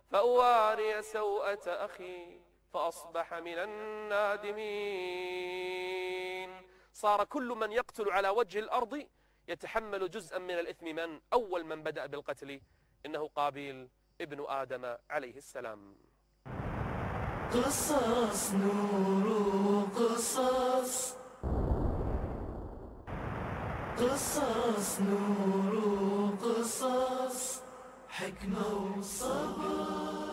فأواري سوءة أخي فأصبح من النادمين. صار كل من يقتل على وجه الأرض يتحمل جزءا من الإثم. من أول من بدأ بالقتل؟ إنه قابيل ابن آدم عليه السلام. قصص نور قصص، قصص نور قصص، حكمة وصبر.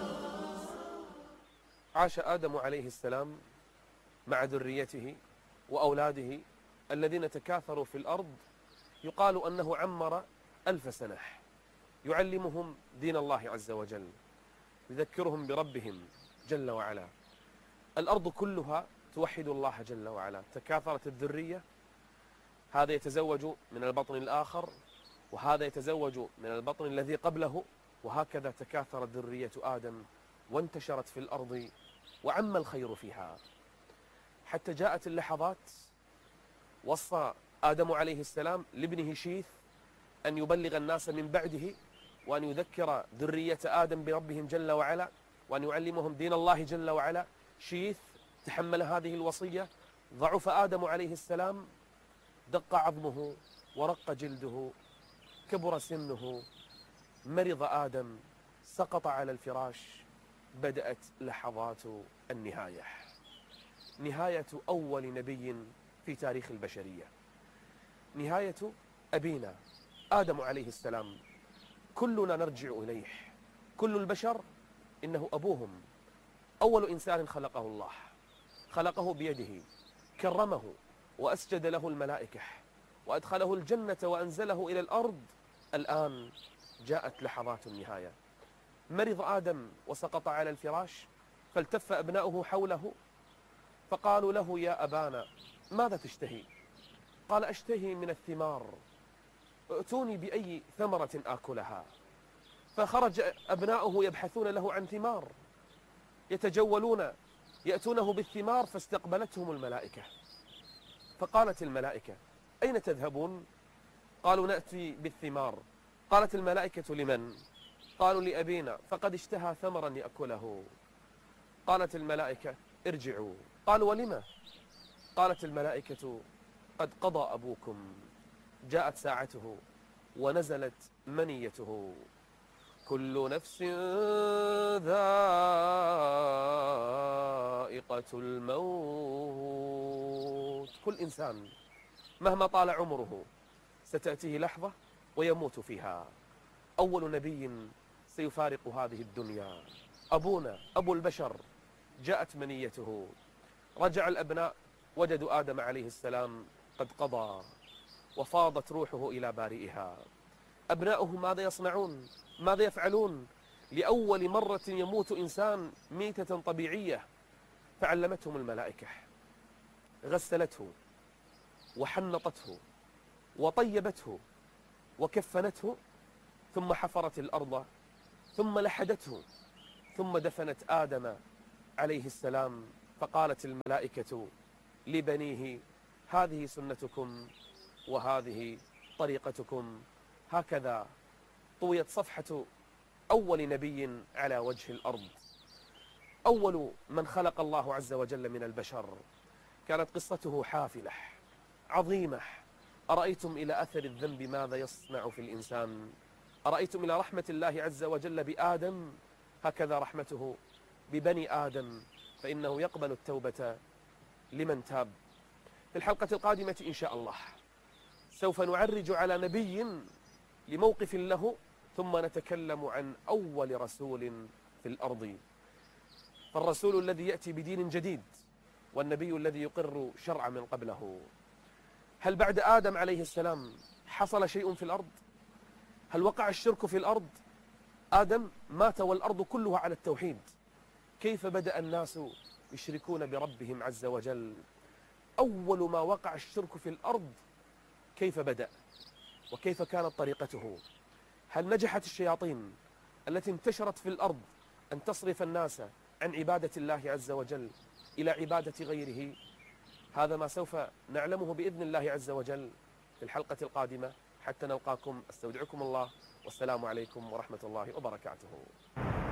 عاش آدم عليه السلام مع ذريته وأولاده الذين تكاثروا في الأرض. يقال أنه عمر 1000 سنة يعلمهم دين الله عز وجل، يذكرهم بربهم جل وعلا. الأرض كلها توحد الله جل وعلا. تكاثرت الذرية، هذا يتزوج من البطن الآخر، وهذا يتزوج من البطن الذي قبله، وهكذا تكاثرت ذرية آدم وانتشرت في الأرض وعم الخير فيها، حتى جاءت اللحظات وصى آدم عليه السلام لابنه شيث أن يبلغ الناس من بعده، وأن يذكر ذرية آدم بربهم جل وعلا، وأن يعلمهم دين الله جل وعلا. شيث تحمل هذه الوصية. ضعف آدم عليه السلام، دق عظمه ورق جلده، كبر سنه، مرض آدم، سقط على الفراش. بدأت لحظات النهاية، نهاية أول نبي في تاريخ البشرية، نهاية أبينا آدم عليه السلام. كلنا نرجع إليه، كل البشر إنه أبوهم. أول إنسان خلقه الله، خلقه بيده، كرمه وأسجد له الملائكة، وأدخله الجنة وأنزله إلى الأرض. الآن جاءت لحظات النهاية. مرض آدم وسقط على الفراش، فالتف أبناؤه حوله فقالوا له: يا أبانا ماذا تشتهي؟ قال: أشتهي من الثمار، ائتوني بأي ثمرة آكلها. فخرج أبناؤه يبحثون له عن ثمار، يتجولون يأتونه بالثمار، فاستقبلتهم الملائكة. فقالت الملائكة: أين تذهبون؟ قالوا: نأتي بالثمار. قالت الملائكة: لمن؟ قالوا: لأبينا، فقد اشتهى ثمرا يأكله. قالت الملائكة: ارجعوا. قالوا: ولم؟ قالت الملائكة: قد قضى أبوكم. جاءت ساعته ونزلت منيته. كل نفس ذائقة الموت. كل إنسان مهما طال عمره ستأتيه لحظة ويموت فيها. أول نبي سيفارق هذه الدنيا، أبونا أبو البشر. جاءت منيته، رجع الأبناء وجدوا آدم عليه السلام قد قضى، وفاضت روحه إلى بارئها. أبناؤه ماذا يصنعون؟ ماذا يفعلون؟ لأول مرة يموت إنسان ميتة طبيعية، فعلمتهم الملائكة، غسلته وحنطته وطيبته وكفنته، ثم حفرت الأرض، ثم لحدته، ثم دفنت آدم عليه السلام. فقالت الملائكة لبنيه: هذه سنتكم وهذه طريقتكم. هكذا طويت صفحة أول نبي على وجه الأرض. أول من خلق الله عز وجل من البشر كانت قصته حافلة عظيمة. أرأيتم إلى أثر الذنب ماذا يصنع في الإنسان؟ أرأيتم إلى رحمة الله عز وجل بآدم؟ هكذا رحمته ببني آدم، فإنه يقبل التوبة لمن تاب. في الحلقة القادمة إن شاء الله سوف نعرج على نبي لموقف له، ثم نتكلم عن أول رسول في الأرض، فالرسول الذي يأتي بدين جديد، والنبي الذي يقر شرع من قبله. هل بعد آدم عليه السلام حصل شيء في الأرض؟ هل وقع الشرك في الأرض؟ آدم مات والأرض كلها على التوحيد. كيف بدأ الناس يشركون بربهم عز وجل؟ أول ما وقع الشرك في الأرض كيف بدأ؟ وكيف كانت طريقته؟ هل نجحت الشياطين التي انتشرت في الأرض أن تصرف الناس عن عبادة الله عز وجل إلى عبادة غيره؟ هذا ما سوف نعلمه بإذن الله عز وجل في الحلقة القادمة. حتى نلقاكم، استودعكم الله، والسلام عليكم ورحمة الله وبركاته.